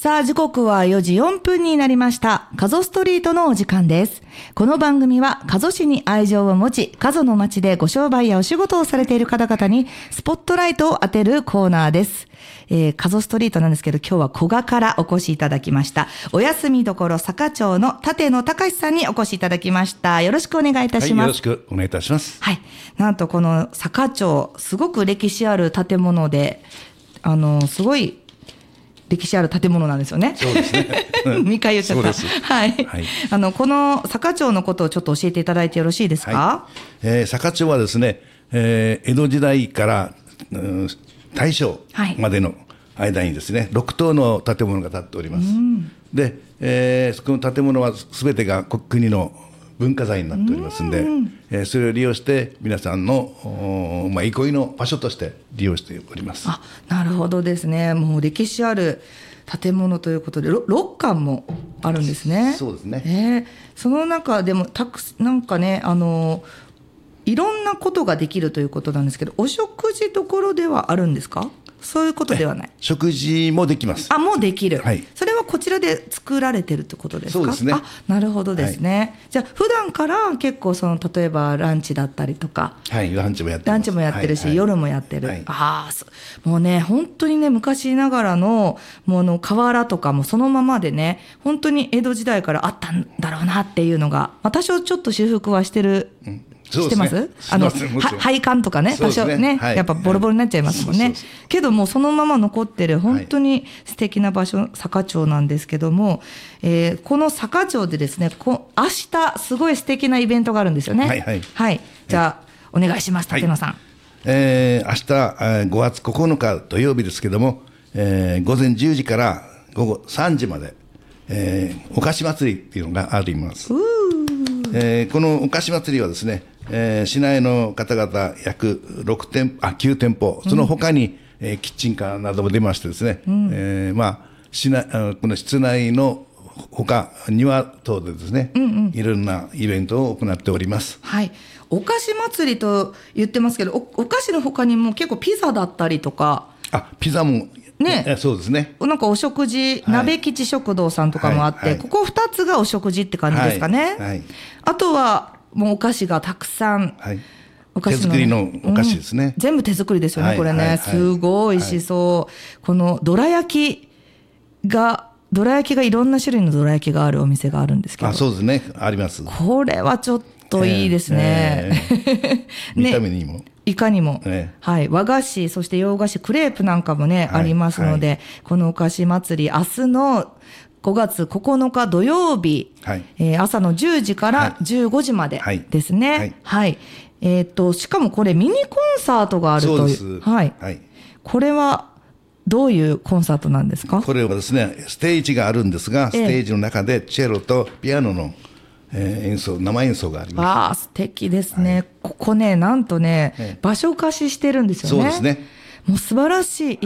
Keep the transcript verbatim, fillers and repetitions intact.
さあ時刻はよじよんぷんになりました。加須ストリートのお時間です。この番組は加須市に愛情を持ち、加須の町でご商売やお仕事をされている方々にスポットライトを当てるコーナーです。えー、加須ストリートなんですけど、今日は古賀からお越しいただきました。お休みどころ坂町の立野隆さんにお越しいただきました。よろしくお願いいたします。 はい、よろしくお願いいたします。 はい。なんとこの坂町、すごく歴史ある建物で、あの、すごい歴史ある建物なんですよね。 そうですね。 にかい言っちゃった。 そうです。 はい。 はい、 あの、この坂町のことをちょっと教えていただいてよろしいですか？ はい、えー、坂町はですね、えー、江戸時代から、うん、大正までの間にですね、ろく棟の建物が建っております。で、えー、この建物はすべてが国の文化財になっておりますので、えー、それを利用して皆さんの、まあ、憩いの場所として利用しております。 あ、なるほどですね。もう歴史ある建物ということで ろっかんもあるんですね。 そうですね。 えー、その中でもたくなんかね、あのいろんなことができるということなんですけど、お食事どころではあるんですか？そういうことではない。 食事もできます。 あ、もうできる。 はい。 それはこちらで作られてるってことですか？ そうですね。 あ、なるほどですね。はい、じゃあ普段から結構その例えばランチだったりとか、 はい、ランチもやってます。 ランチもやってるし、はいはい、夜もやってる。はい、ああ、もうね本当にね昔ながらのもうあの瓦とかもそのままでね、本当に江戸時代からあったんだろうなっていうのが、まあ、多少ちょっと修復はしてる。うんしてます？あの配管とかね、多少ね、ね、はい、やっぱボロボロになっちゃいますもんね。はい、けどもそのまま残ってる本当に素敵な場所、はい、坂町なんですけども、えー、この坂町でですね、こ明日すごい素敵なイベントがあるんですよね。 はいはい。 はい、じゃあお願いします、立野さん。はい、 えー、明日ごがつここのか土曜日ですけども、えー、午前じゅうじから午後さんじまで、えー、お菓子祭りっていうのがあります。えー、このお菓子祭りはですね、えー、市内の方々約ろくてんあきゅうてんぽ、その他に、うん、えー、キッチンカーなども出ましてですね、うん、えー、まあ市内あこの室内の他庭等でですね、うんうん、いろんなイベントを行っております。 はい、お菓子祭りと言ってますけど、 お, お菓子の他にも結構ピザだったりとか、 あ、ピザもね、そうですね。 なんかお食事、はい、鍋吉食堂さんとかもあって、はいはい、ここふたつがお食事って感じですかね。はいはい、あとはもうお菓子がたくさん、 はい、お菓子の、手作りのお菓子ですね。 うん、全部手作りですよね、はい、これね、はいはい、すごい美味しそう。はい、このどら焼きがどら焼きがいろんな種類のどら焼きがあるお店があるんですけど、 あ、そうですね、あります。 これはちょっといいですね。 えーえー、見た目にも、ね、 いかにも、 ええ、 はい、和菓子、そして洋菓子、クレープなんかもね、はい、ありますので、はい、このお菓子祭り、明日のごがつここのか土曜日、はい、えー、朝のじゅうじからじゅうごじまでですね。はいはいはい、えー、としかもこれミニコンサートがあるという。 そうです、 はいはい、 これはどういうコンサートなんですか？ これはですね、ステージがあるんですが、ステージの中でチェロとピアノのえー、演奏、生演奏があります。 ああ、素敵ですね。はい、ここね、なんとね、ええ、場所貸ししてるんですよね。 そうですね。 もう素晴らしい。